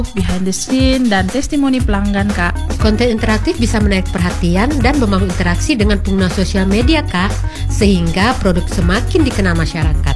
behind the scene, dan testimoni pelanggan, Kak. Konten interaktif bisa menarik perhatian dan membangun interaksi dengan pengguna sosial media, Kak, sehingga produk semakin dikenal masyarakat.